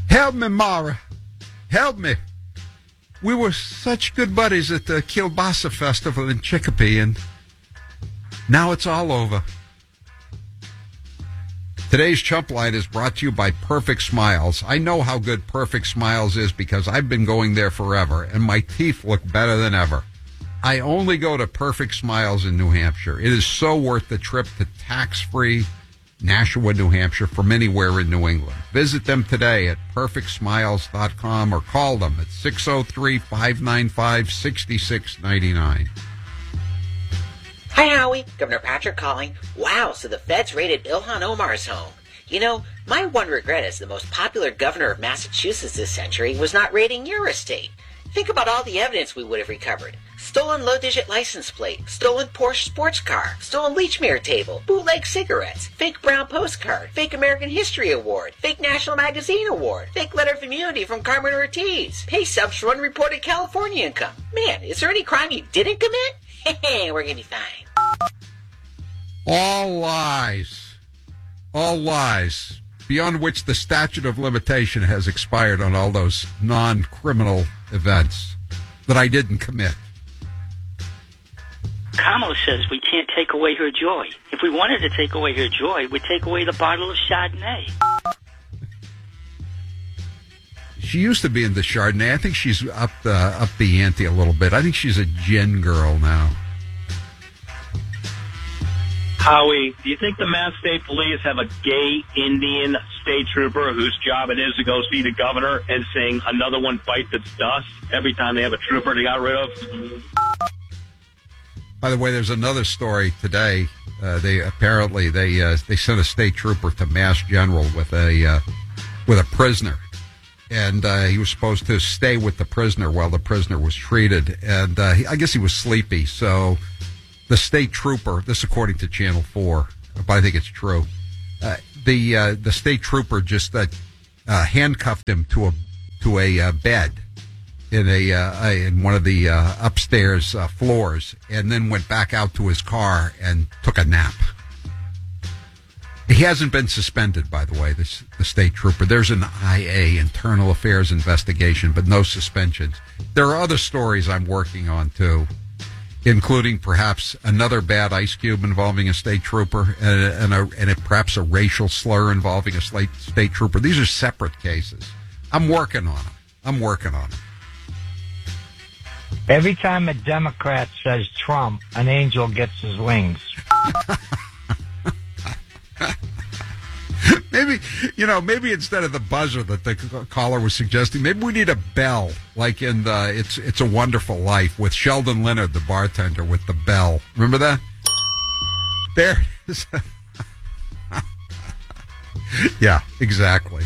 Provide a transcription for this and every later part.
Help me, Mara. Help me. We were such good buddies at the Kielbasa Festival in Chicopee, and now it's all over. Today's Chump Line is brought to you by Perfect Smiles. I know how good Perfect Smiles is because I've been going there forever, and my teeth look better than ever. I only go to Perfect Smiles in New Hampshire. It is so worth the trip to tax-free Nashua, New Hampshire from anywhere in New England. Visit them today at perfectsmiles.com or call them at 603-595-6699. Hi, Howie. Governor Patrick calling. Wow, so the feds raided Ilhan Omar's home. You know, my one regret as the most popular governor of Massachusetts this century was not raiding your estate. Think about all the evidence we would have recovered. Stolen low-digit license plate, stolen Porsche sports car, stolen Leechmere table, bootleg cigarettes, fake brown postcard, fake American History Award, fake National Magazine Award, fake letter of immunity from Carmen Ortiz, pay subs for unreported California income. Man, is there any crime you didn't commit? Hey, we're gonna be fine. All lies. All lies. Beyond which the statute of limitation has expired on all those non-criminal events that I didn't commit. Kamala says we can't take away her joy. If we wanted to take away her joy, we'd take away the bottle of Chardonnay. She used to be in the Chardonnay. I think she's up the ante a little bit. I think she's a gin girl now. Howie, do you think the Mass State Police have a gay Indian state trooper whose job it is to go see the governor and sing "Another One Bite That's Dust" every time they have a trooper they got rid of? By the way, there's another story today. They sent a state trooper to Mass General with a prisoner, and he was supposed to stay with the prisoner while the prisoner was treated. And I guess he was sleepy, so the state trooper, this according to Channel 4, but I think it's true, the state trooper just handcuffed him to a bed in one of the upstairs floors, and then went back out to his car and took a nap. He hasn't been suspended, by the way, the state trooper. There's an IA, Internal Affairs Investigation, but no suspensions. There are other stories I'm working on, too, including perhaps another bad Ice Cube involving a state trooper and perhaps a racial slur involving a state trooper. These are separate cases. I'm working on them. Every time a Democrat says Trump, an angel gets his wings. Maybe instead of the buzzer that the caller was suggesting, maybe we need a bell, like in It's a Wonderful Life with Sheldon Leonard, the bartender, with the bell. Remember that? There it is. Yeah, exactly.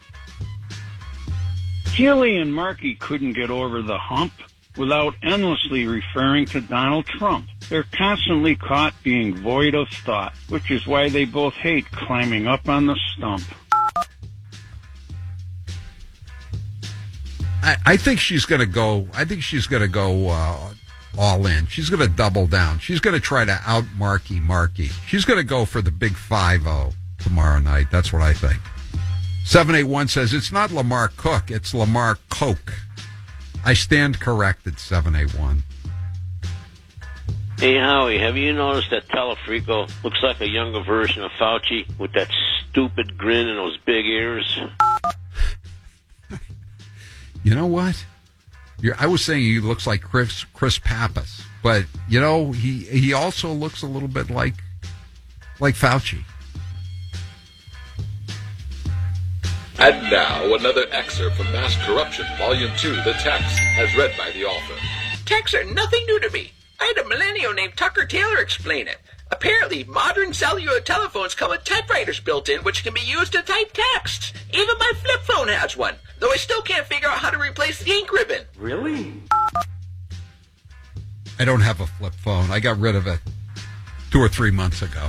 Healy and Markey couldn't get over the hump without endlessly referring to Donald Trump. They're constantly caught being void of thought, which is why they both hate climbing up on the stump. I think she's going to go. All in. She's going to double down. She's going to try to out Markey. She's going to go for the big 5-0 tomorrow night. That's what I think. 781 says it's not Lamar Cook, it's Lamar Coke. I stand corrected, 781. Hey, Howie, have you noticed that Telefrico looks like a younger version of Fauci with that stupid grin and those big ears? You know what? I was saying he looks like Chris Pappas, but, he also looks a little bit like Fauci. And now, another excerpt from Mass Corruption, Volume 2, The Text, as read by the author. Texts are nothing new to me. I had a millennial named Tucker Taylor explain it. Apparently, modern cellular telephones come with typewriters built in, which can be used to type text. Even my flip phone has one, though I still can't figure out how to replace the ink ribbon. Really? I don't have a flip phone. I got rid of it 2 or 3 months ago.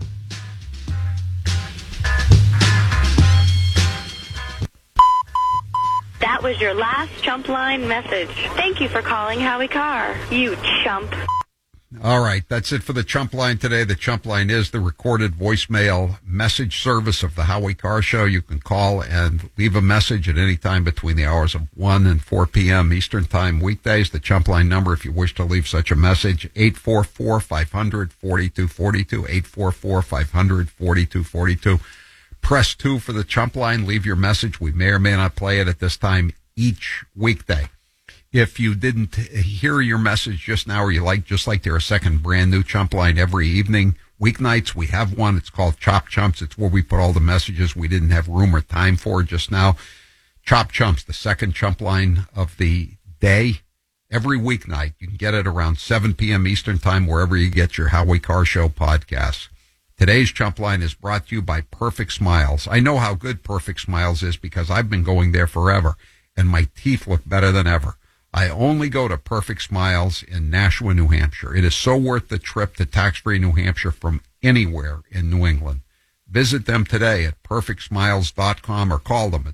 That was your last Chump Line message. Thank you for calling Howie Carr. You chump. All right, that's it for the Chump Line today. The Chump Line is the recorded voicemail message service of the Howie Carr Show. You can call and leave a message at any time between the hours of 1 and 4 p.m. Eastern Time weekdays. The Chump Line number, if you wish to leave such a message, 844-500-4242, 844-500-4242. Press 2 for the Chump Line. Leave your message. We may or may not play it at this time each weekday. If you didn't hear your message just now, or you just like to hear a second brand new Chump Line every evening, weeknights, we have one. It's called Chop Chumps. It's where we put all the messages we didn't have room or time for just now. Chop Chumps, the second Chump Line of the day, every weeknight. You can get it around 7 p.m. Eastern Time, wherever you get your Howie Carr Show podcasts. Today's Chump Line is brought to you by Perfect Smiles. I know how good Perfect Smiles is because I've been going there forever, and my teeth look better than ever. I only go to Perfect Smiles in Nashua, New Hampshire. It is so worth the trip to tax-free New Hampshire from anywhere in New England. Visit them today at perfectsmiles.com or call them at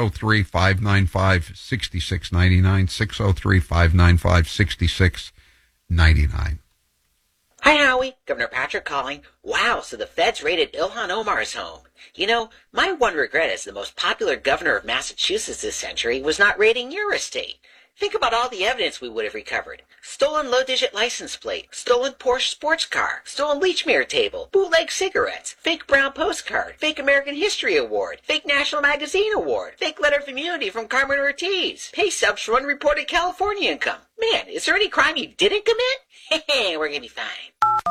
603-595-6699, 603-595-6699. Hi, Howie. Governor Patrick calling. Wow, so the feds raided Ilhan Omar's home. You know, my one regret as the most popular governor of Massachusetts this century was not raiding your estate. Think about all the evidence we would have recovered. Stolen low-digit license plate, stolen Porsche sports car, stolen Leachmere table, bootleg cigarettes, fake brown postcard, fake American History Award, fake National Magazine Award, fake letter of immunity from Carmen Ortiz, pay subs for unreported California income. Man, is there any crime you didn't commit? Hey, we're gonna be fine.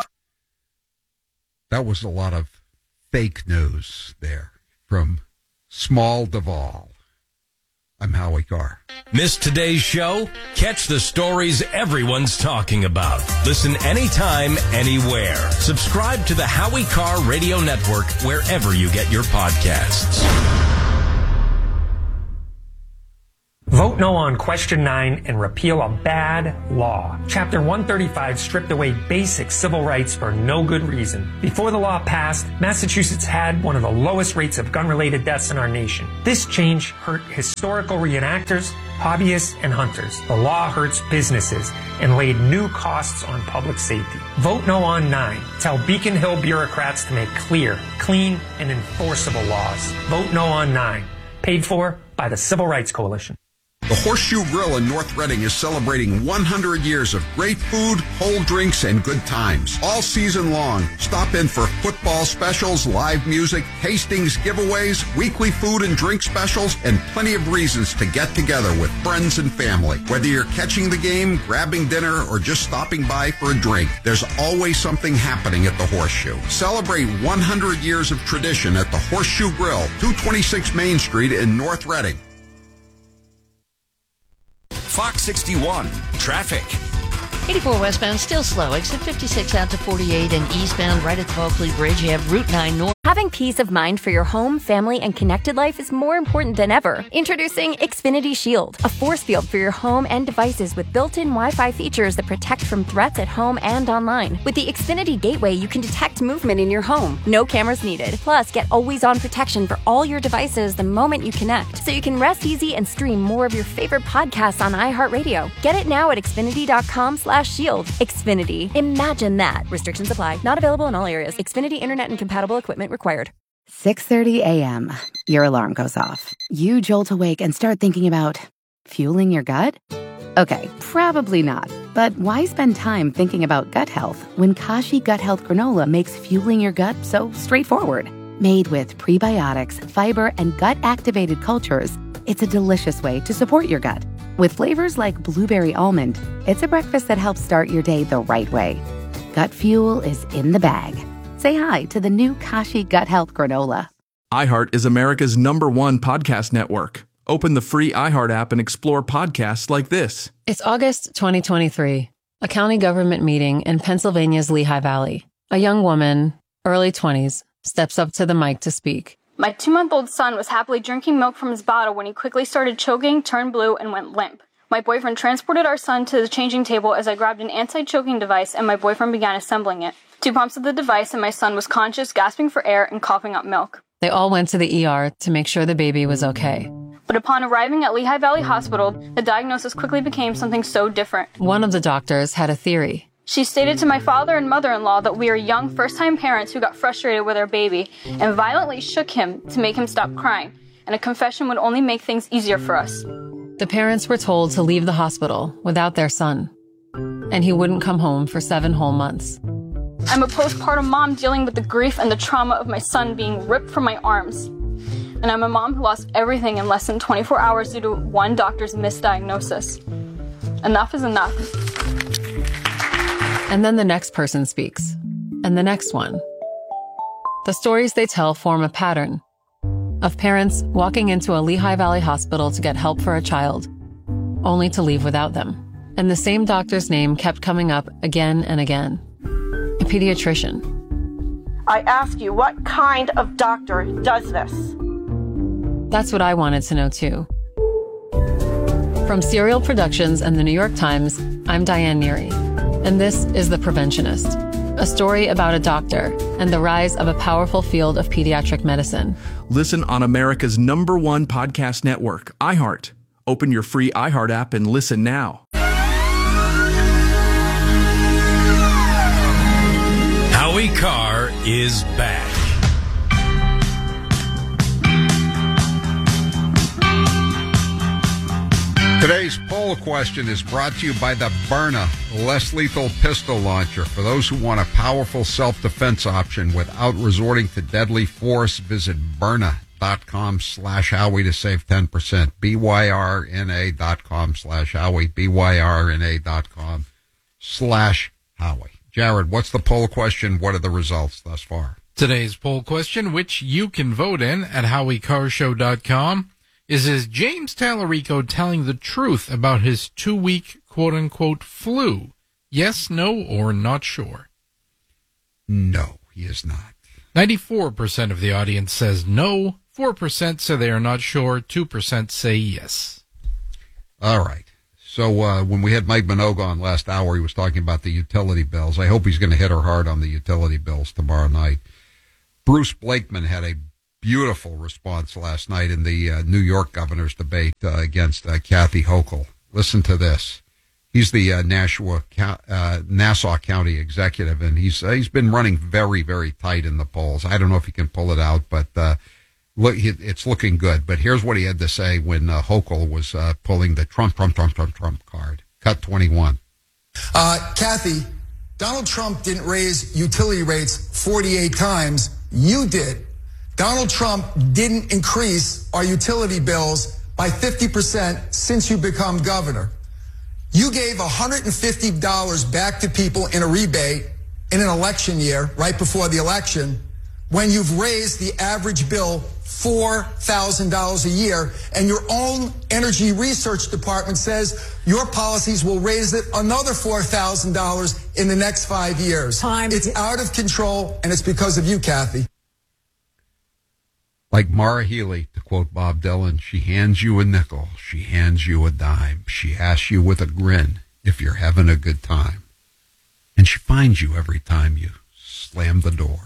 That was a lot of fake news there from Small Duvall. I'm Howie Carr. Miss today's show? Catch the stories everyone's talking about. Listen anytime, anywhere. Subscribe to the Howie Carr Radio Network wherever you get your podcasts. Vote no on Question 9 and repeal a bad law. Chapter 135 stripped away basic civil rights for no good reason. Before the law passed, Massachusetts had one of the lowest rates of gun-related deaths in our nation. This change hurt historical reenactors, hobbyists, and hunters. The law hurts businesses and laid new costs on public safety. Vote no on 9. Tell Beacon Hill bureaucrats to make clear, clean, and enforceable laws. Vote no on 9. Paid for by the Civil Rights Coalition. The Horseshoe Grill in North Reading is celebrating 100 years of great food, cold drinks, and good times. All season long, stop in for football specials, live music, tastings, giveaways, weekly food and drink specials, and plenty of reasons to get together with friends and family. Whether you're catching the game, grabbing dinner, or just stopping by for a drink, there's always something happening at the Horseshoe. Celebrate 100 years of tradition at the Horseshoe Grill, 226 Main Street in North Reading. Fox 61, traffic. 84 westbound, still slow. Exit 56 out to 48 and eastbound right at the Bulkley Bridge. You have Route 9 north. Having peace of mind for your home, family, and connected life is more important than ever. Introducing Xfinity Shield, a force field for your home and devices with built-in Wi-Fi features that protect from threats at home and online. With the Xfinity Gateway, you can detect movement in your home. No cameras needed. Plus, get always-on protection for all your devices the moment you connect, so you can rest easy and stream more of your favorite podcasts on iHeartRadio. Get it now at Xfinity.com/shield. Xfinity. Imagine that. Restrictions apply. Not available in all areas. Xfinity Internet and compatible equipment required. 6:30 a.m. Your alarm goes off. You jolt awake and start thinking about fueling your gut? Okay, probably not. But why spend time thinking about gut health when Kashi Gut Health Granola makes fueling your gut so straightforward? Made with prebiotics, fiber, and gut-activated cultures, it's a delicious way to support your gut. With flavors like blueberry almond, it's a breakfast that helps start your day the right way. Gut fuel is in the bag. Say hi to the new Kashi Gut Health Granola. iHeart is America's #1 podcast network. Open the free iHeart app and explore podcasts like this. It's August 2023, a county government meeting in Pennsylvania's Lehigh Valley. A young woman, early 20s, steps up to the mic to speak. My 2-month-old son was happily drinking milk from his bottle when he quickly started choking, turned blue, and went limp. My boyfriend transported our son to the changing table as I grabbed an anti-choking device and my boyfriend began assembling it. 2 pumps of the device and my son was conscious, gasping for air, and coughing up milk. They all went to the ER to make sure the baby was okay. But upon arriving at Lehigh Valley Hospital, the diagnosis quickly became something so different. One of the doctors had a theory. She stated to my father and mother-in-law that we are young first-time parents who got frustrated with our baby and violently shook him to make him stop crying, and a confession would only make things easier for us. The parents were told to leave the hospital without their son, and he wouldn't come home for 7 whole months. I'm a postpartum mom dealing with the grief and the trauma of my son being ripped from my arms. And I'm a mom who lost everything in less than 24 hours due to one doctor's misdiagnosis. Enough is enough. And then the next person speaks, and the next one. The stories they tell form a pattern of parents walking into a Lehigh Valley hospital to get help for a child, only to leave without them. And the same doctor's name kept coming up again and again. A pediatrician. I ask you, what kind of doctor does this? That's what I wanted to know too. From Serial Productions and the New York Times, I'm Diane Neary, and this is The Preventionist, a story about a doctor and the rise of a powerful field of pediatric medicine. Listen on America's #1 podcast network, iHeart. Open your free iHeart app and listen now. Howie Carr is back. Today's poll question is brought to you by the Byrna less lethal pistol launcher. For those who want a powerful self-defense option without resorting to deadly force, visit Byrna.com/Howie to save 10%. BYRNA.com/Howie. BYRNA.com/Howie. Jared, what's the poll question? What are the results thus far? Today's poll question, which you can vote in at HowieCarrShow.com, is James Tallarico telling the truth about his 2-week quote-unquote flu? Yes, no, or not sure? No, he is not. 94% of the audience says no, 4% say they are not sure, 2% say yes. All right. So when we had Mike Minogue on last hour, he was talking about the utility bills. I hope he's going to hit her hard on the utility bills tomorrow night. Bruce Blakeman had a beautiful response last night in the New York governor's debate against Kathy Hochul. Listen to this. He's the Nassau County executive, and he's been running very, very tight in the polls. I don't know if he can pull it out, but look, it's looking good. But here's what he had to say when Hochul was pulling the Trump card. Cut 21. Kathy, Donald Trump didn't raise utility rates 48 times. You did. Donald Trump didn't increase our utility bills by 50% since you become governor. You gave $150 back to people in a rebate in an election year, right before the election, when you've raised the average bill $4,000 a year, and your own energy research department says your policies will raise it another $4,000 in the next 5 years. It's out of control, and it's because of you, Kathy. Like Mara Healy, to quote Bob Dylan, she hands you a nickel, she hands you a dime, she asks you with a grin if you're having a good time. And she finds you every time you slam the door.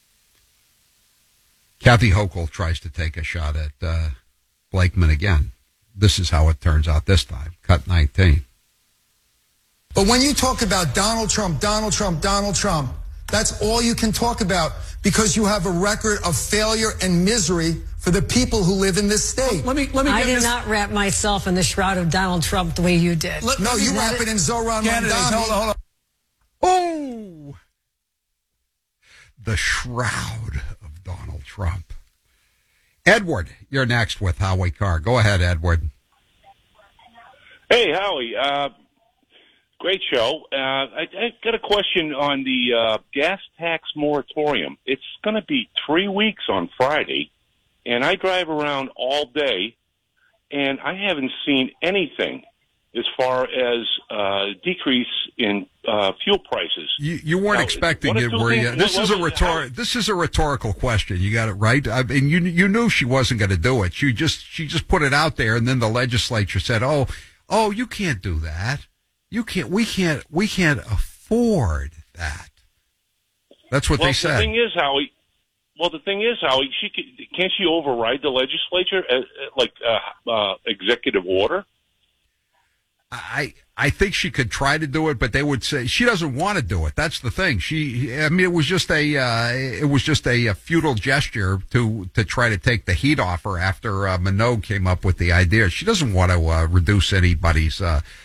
Kathy Hochul tries to take a shot at Blakeman again. This is how it turns out this time. Cut 19. But when you talk about Donald Trump, Donald Trump, Donald Trump, that's all you can talk about because you have a record of failure and misery for the people who live in this state. I did not wrap myself in the shroud of Donald Trump the way you did. No, you wrap it in Zoran Mandani. Hold on. Oh! The shroud of Donald Trump. Edward, you're next with Howie Carr. Go ahead, Edward. Hey, Howie. Great show. I got a question on the gas tax moratorium. It's going to be 3 weeks on Friday, and I drive around all day, and I haven't seen anything as far as decrease in fuel prices. You weren't expecting it, were you? This is a rhetorical question. You got it right. I mean, you knew she wasn't going to do it. She just put it out there, and then the legislature said, "Oh, you can't do that. We can't afford that." That's what they said. The thing is, Howie, can't she override the legislature like executive order? I think she could try to do it, but they would say she doesn't want to do it. That's the thing. It was just a futile gesture to try to take the heat off her after Minogue came up with the idea. She doesn't want to reduce anybody's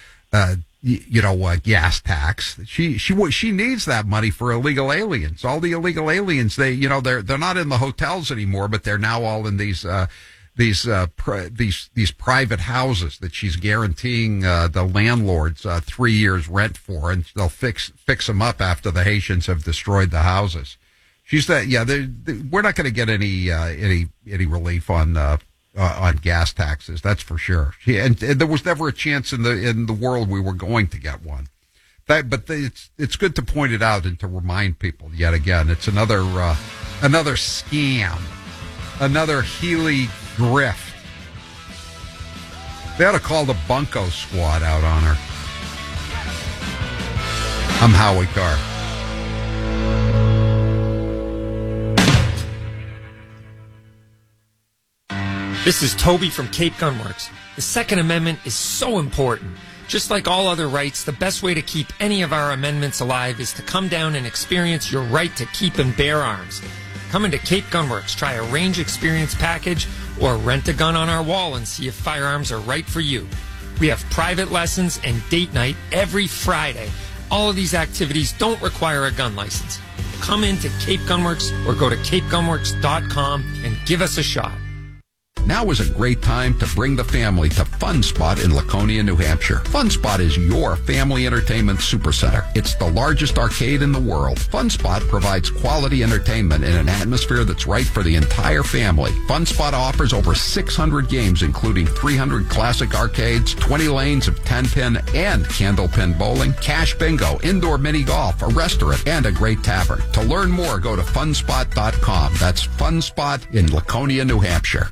gas tax. She needs that money for illegal aliens. All the illegal aliens, they're not in the hotels anymore, but they're now all in these private houses that she's guaranteeing the landlords 3 years rent for, and they'll fix them up after the Haitians have destroyed the houses. She's that. Yeah, we're not going to get any relief on gas taxes. That's for sure. And there was never a chance in the world we were going to get one. It's good to point it out and to remind people yet again. It's another scam, another Healy grift. They ought to call the Bunko Squad out on her. I'm Howie Carr. This is Toby from Cape Gunworks. The Second Amendment is so important. Just like all other rights, the best way to keep any of our amendments alive is to come down and experience your right to keep and bear arms. Come into Cape Gunworks, try a range experience package, or rent a gun on our wall and see if firearms are right for you. We have private lessons and date night every Friday. All of these activities don't require a gun license. Come into Cape Gunworks or go to capegunworks.com and give us a shot. Now is a great time to bring the family to Fun Spot in Laconia, New Hampshire. Fun Spot is your family entertainment supercenter. It's the largest arcade in the world. Fun Spot provides quality entertainment in an atmosphere that's right for the entire family. Fun Spot offers over 600 games, including 300 classic arcades, 20 lanes of 10-pin and candlepin bowling, cash bingo, indoor mini golf, a restaurant, and a great tavern. To learn more, go to funspot.com. That's Fun Spot in Laconia, New Hampshire.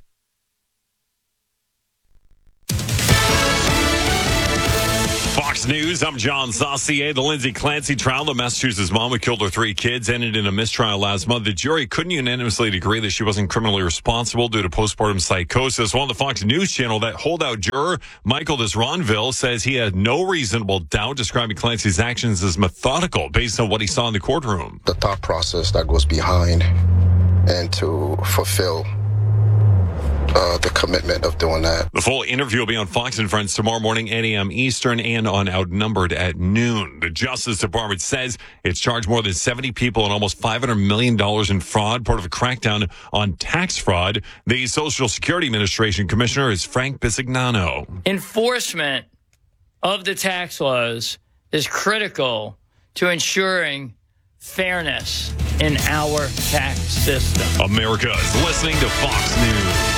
Fox News, I'm John Saucier. The Lindsay Clancy trial, the Massachusetts mom who killed her 3 kids, ended in a mistrial last month. The jury couldn't unanimously agree that she wasn't criminally responsible due to postpartum psychosis. Well, on the Fox News channel, that holdout juror, Michael Desronville, says he had no reasonable doubt, describing Clancy's actions as methodical based on what he saw in the courtroom. The thought process that goes behind and to fulfill the commitment of doing that. The full interview will be on Fox and Friends tomorrow morning, 8 a.m. Eastern, and on Outnumbered at noon. The Justice Department says it's charged more than 70 people and almost $500 million in fraud, part of a crackdown on tax fraud. The Social Security Administration Commissioner is Frank Bisignano. Enforcement of the tax laws is critical to ensuring fairness in our tax system. America is listening to Fox News.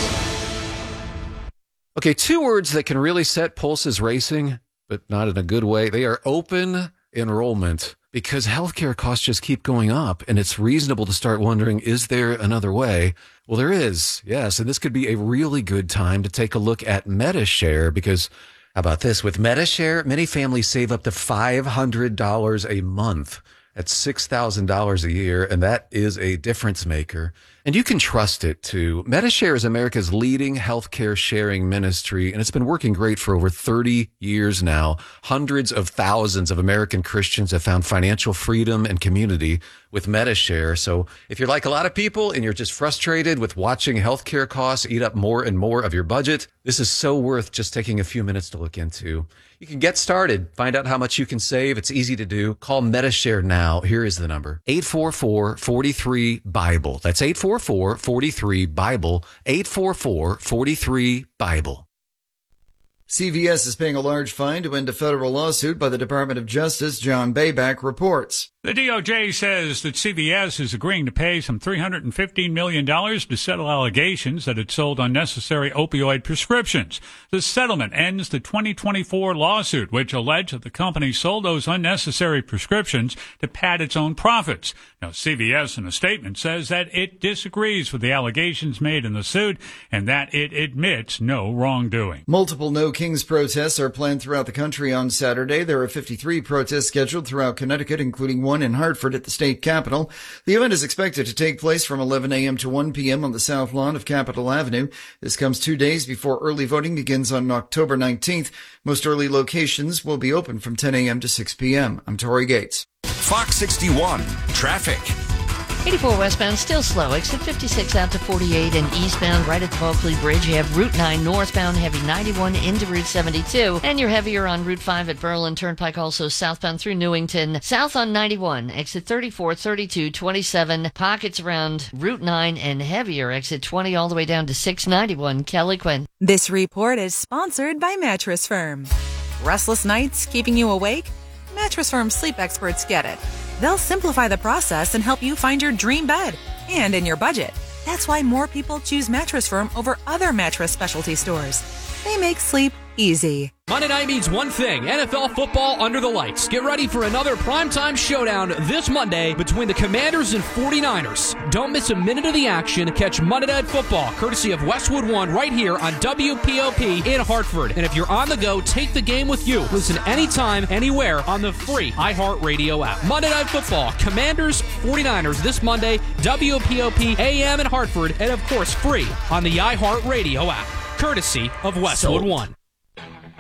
Okay, 2 words that can really set pulses racing, but not in a good way. They are open enrollment, because healthcare costs just keep going up, and it's reasonable to start wondering, is there another way? Well, there is, yes, and this could be a really good time to take a look at Medi-Share, because how about this? With Medi-Share, many families save up to $500 a month. That's $6,000 a year, and that is a difference maker. And you can trust it, too. Medi-Share is America's leading healthcare sharing ministry, and it's been working great for over 30 years now. Hundreds of thousands of American Christians have found financial freedom and community with Medi-Share. So if you're like a lot of people and you're just frustrated with watching healthcare costs eat up more and more of your budget, this is so worth just taking a few minutes to look into. You can get started. Find out how much you can save. It's easy to do. Call Medi-Share now. Here is the number. 844-43-BIBLE. That's 844-43-BIBLE. 844-43-BIBLE. CVS is paying a large fine to end a federal lawsuit by the Department of Justice, John Bayback reports. The DOJ says that CVS is agreeing to pay some $315 million to settle allegations that it sold unnecessary opioid prescriptions. The settlement ends the 2024 lawsuit, which alleged that the company sold those unnecessary prescriptions to pad its own profits. Now, CVS, in a statement, says that it disagrees with the allegations made in the suit and that it admits no wrongdoing. Multiple no Kings protests are planned throughout the country on Saturday. There are 53 protests scheduled throughout Connecticut, including one in Hartford at the state capitol. The event is expected to take place from 11 a.m. to 1 p.m. on the south lawn of Capitol Avenue. This comes 2 days before early voting begins on October 19th. Most early locations will be open from 10 a.m. to 6 p.m. I'm Tori Gates. Fox 61 Traffic. 84 westbound, still slow. Exit 56 out to 48 and eastbound right at the Bulkley Bridge. You have Route 9 northbound, heavy 91 into Route 72. And you're heavier on Route 5 at Berlin Turnpike, also southbound through Newington. South on 91, exit 34, 32, 27. Pockets around Route 9 and heavier, exit 20 all the way down to 691. Kelly Quinn. This report is sponsored by Mattress Firm. Restless nights keeping you awake? Mattress Firm sleep experts get it. They'll simplify the process and help you find your dream bed and in your budget. That's why more people choose Mattress Firm over other mattress specialty stores. They make sleep easy. Monday night means one thing, NFL football under the lights. Get ready for another primetime showdown this Monday between the Commanders and 49ers. Don't miss a minute of the action. Catch Monday Night Football, courtesy of Westwood One, right here on WPOP in Hartford. And if you're on the go, take the game with you. Listen anytime, anywhere on the free iHeartRadio app. Monday Night Football, Commanders, 49ers this Monday, WPOP AM in Hartford, and of course free on the iHeartRadio app, courtesy of Westwood One.